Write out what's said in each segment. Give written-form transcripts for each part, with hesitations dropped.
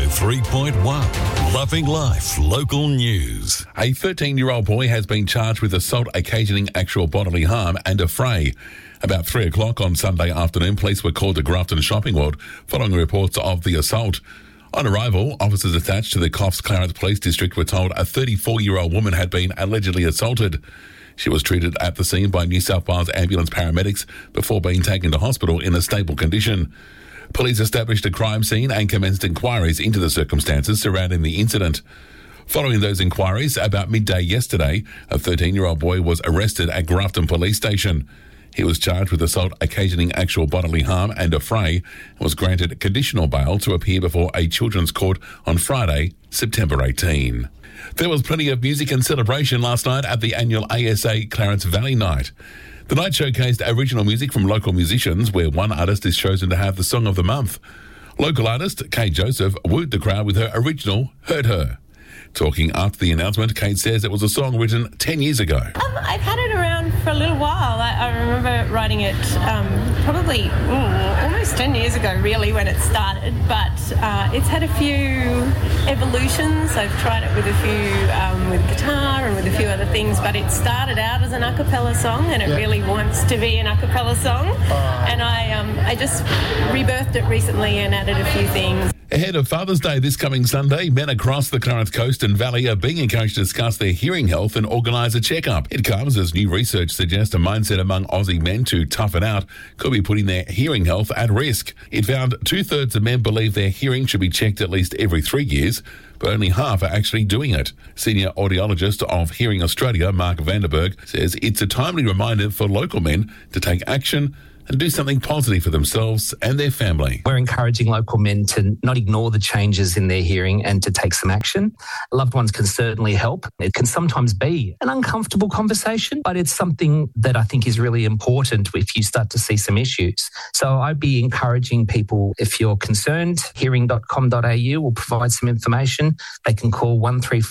103.1. Loving Life local news. A 13-year-old boy has been charged with assault occasioning actual bodily harm and a fray. About 3 o'clock on Sunday afternoon, police were called to Grafton Shopping World following reports of the assault. On arrival, officers attached to the Coffs Clarence Police District were told a 34-year-old woman had been allegedly assaulted. She was treated at the scene by New South Wales ambulance paramedics before being taken to hospital in a stable condition. Police established a crime scene and commenced inquiries into the circumstances surrounding the incident. Following those inquiries, about midday yesterday, a 13-year-old boy was arrested at Grafton Police Station. He was charged with assault occasioning actual bodily harm and a fray and was granted conditional bail to appear before a children's court on Friday, September 18. There was plenty of music and celebration last night at the annual ASA Clarence Valley Night. The night showcased original music from local musicians, where one artist is chosen to have the Song of the Month. Local artist Kate Joseph wooed the crowd with her original Hurt Her. Talking after the announcement, Kate says it was a song written 10 years ago. I've had it around for a little while. I remember writing it probably almost 10 years ago, really, when it started. But it's had a few evolutions. I've tried it with a few, with guitar and with a few other things. But it started out as an a cappella song, and it really wants to be an a cappella song. And I just rebirthed it recently and added a few things. Ahead of Father's Day this coming Sunday, men across the Clarence Coast and Valley are being encouraged to discuss their hearing health and organise a checkup. It comes as new research suggests a mindset among Aussie men to tough it out could be putting their hearing health at risk. It found 2/3 of men believe their hearing should be checked at least every 3 years, but only half are actually doing it. Senior audiologist of Hearing Australia, Mark Vanderberg, says it's a timely reminder for local men to take action and do something positive for themselves and their family. We're encouraging local men to not ignore the changes in their hearing and to take some action. Loved ones can certainly help. It can sometimes be an uncomfortable conversation, but it's something that I think is really important if you start to see some issues. So I'd be encouraging people, if you're concerned, hearing.com.au will provide some information. They can call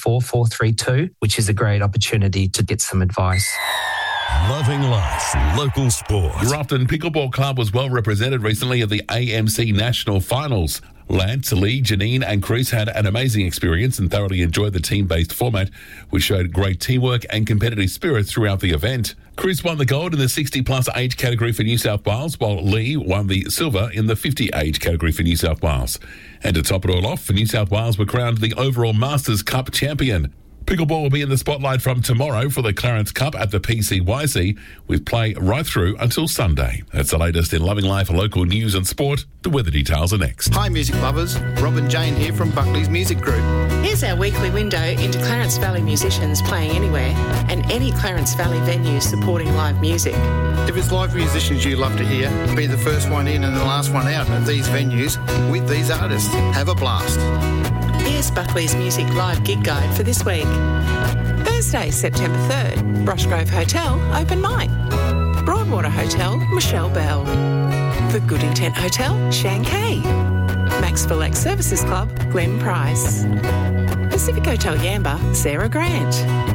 134432, which is a great opportunity to get some advice. Loving Life local sport. Grafton Pickleball Club was well represented recently at the AMC National Finals. Lance, Lee, Janine and Chris had an amazing experience and thoroughly enjoyed the team-based format, which showed great teamwork and competitive spirit throughout the event. Chris won the gold in the 60-plus age category for New South Wales, while Lee won the silver in the 50 age category for New South Wales. And to top it all off, New South Wales were crowned the overall Masters Cup champion. Pickleball will be in the spotlight from tomorrow for the Clarence Cup at the PCYC, with play right through until Sunday. That's the latest in Loving Life local news and sport. The weather details are next. Hi music lovers, Rob and Jane here from Buckley's Music Group. Here's our weekly window into Clarence Valley musicians playing anywhere and any Clarence Valley venues supporting live music. If it's live musicians you love to hear, be the first one in and the last one out at these venues with these artists. Have a blast. Here's Buckley's Music Live Gig Guide for this week. Thursday, September 3rd, Brushgrove Hotel, open mic. Broadwater Hotel, Michelle Bell. The Good Intent Hotel, Shan Kay. Maxville X Services Club, Glenn Price. Pacific Hotel Yamba, Sarah Grant.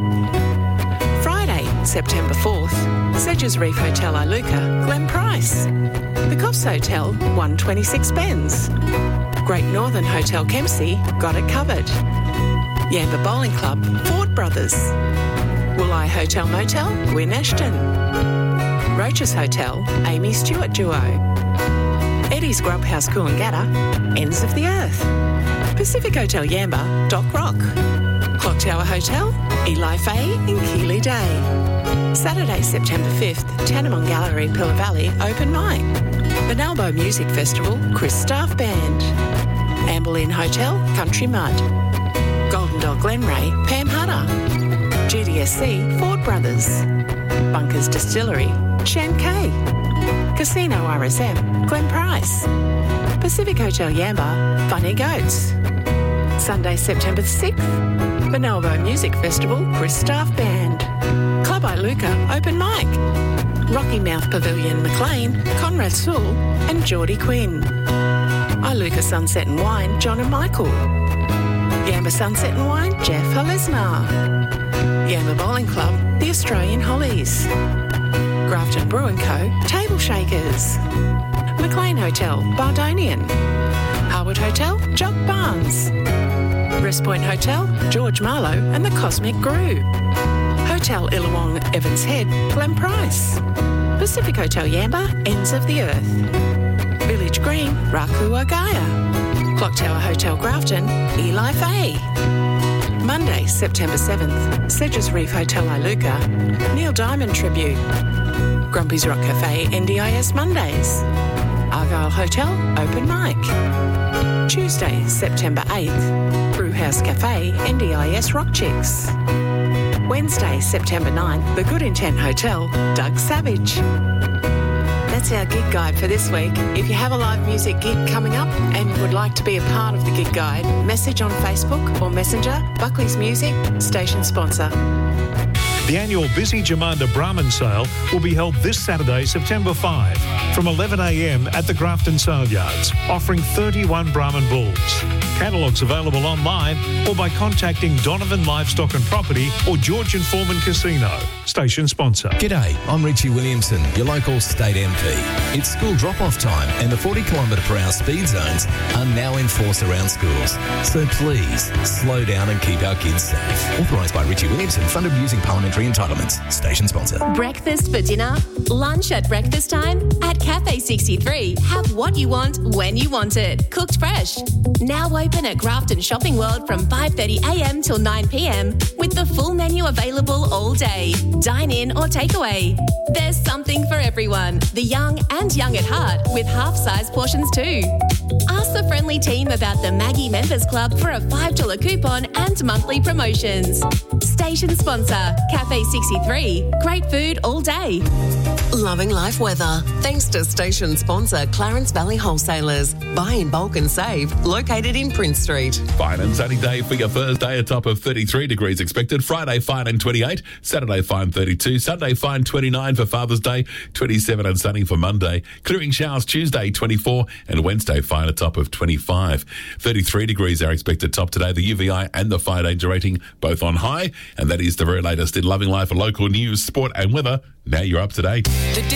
Friday, September 4th, Sedges Reef Hotel Iluka, Glenn Price. The Coffs Hotel, 126 Benz. Great Northern Hotel Kempsey, got it covered. Yamba Bowling Club, Ford Brothers. Wooleye Hotel Motel, Wynn Ashton. Roaches Hotel, Amy Stewart Duo. Eddie's Grub House Coolangatta, Ends of the Earth. Pacific Hotel Yamba, Dock Rock. Clock Tower Hotel, Eli Fay in Keeley Day. Saturday, September 5th, Tanamon Gallery, Pillar Valley, open mic. Benalbo Music Festival, Chris Staff Band. Amberlynn Hotel, Country Mud. Golden Dog Glenray, Pam Hunter. GDSC, Ford Brothers. Bunkers Distillery, Shan Kay. Casino RSM, Glenn Price. Pacific Hotel Yamba, Funny Goats. Sunday, September 6th, Benalbo Music Festival, Chris Staff Band. Club Iluka, open mic. Rocky Mouth Pavilion, Maclean, Conrad Sewell and Geordie Quinn. Iluka Sunset and Wine, John and Michael. Yamba Sunset and Wine, Jeff Halesnar. Yamba Bowling Club, the Australian Hollies. Grafton Brew & Co, Table Shakers. Maclean Hotel, Bardonian. Harwood Hotel, Jock Barnes. Rest Point Hotel, George Marlowe and the Cosmic Gru. Hotel Illawong, Evans Head, Glen Price. Pacific Hotel Yamba, Ends of the Earth. Village Green, Rakua Gaia. Clock Tower Hotel Grafton, Eli Fay. Monday, September 7th, Sedges Reef Hotel Iluka, Neil Diamond Tribute. Grumpy's Rock Cafe, NDIS Mondays. Argyle Hotel, Open Mic. Tuesday, September 8th, Brewhouse Cafe, NDIS Rock Chicks. Wednesday, September 9th, The Good Intent Hotel, Doug Savage. That's our gig guide for this week. If you have a live music gig coming up and would like to be a part of the gig guide, message on Facebook or Messenger, Buckley's Music, station sponsor. The annual Busy Jamanda Brahman sale will be held this Saturday, September 5, from 11 a.m. at the Grafton Sale Yards, offering 31 Brahman bulls. Catalogues available online or by contacting Donovan Livestock and Property or Georgian Foreman Casino, station sponsor. G'day, I'm Richie Williamson, your local state MP. It's school drop-off time and the 40km/h speed zones are now in force around schools. So please, slow down and keep our kids safe. Authorised by Richie Williamson, funded using parliamentary entitlements. Station sponsor. Breakfast for dinner, lunch at breakfast time. At Cafe 63, have what you want when you want it. Cooked fresh. Now open at Grafton Shopping World from 5:30am till 9pm with the full menu available all day. Dine in or takeaway. There's something for everyone. The young and young at heart with half-size portions too. Ask the friendly team about the Maggie Members Club for a $5 coupon and monthly promotions. Station sponsor, Cafe 63. Great food all day. Loving life weather. Thanks to station sponsor Clarence Valley Wholesalers. Buy in bulk and save. Located in Prince Street. Fine and sunny day for your Thursday, a top of 33 degrees expected. Friday, fine and 28. Saturday, fine 32. Sunday, fine 29 for Father's Day. 27 and sunny for Monday. Clearing showers Tuesday, 24. And Wednesday, fine a top of 25. 33 degrees are expected top today. The UVI and the fire danger rating both on high. And that is the very latest in Loving Life, local news, sport and weather. Now you're up to date.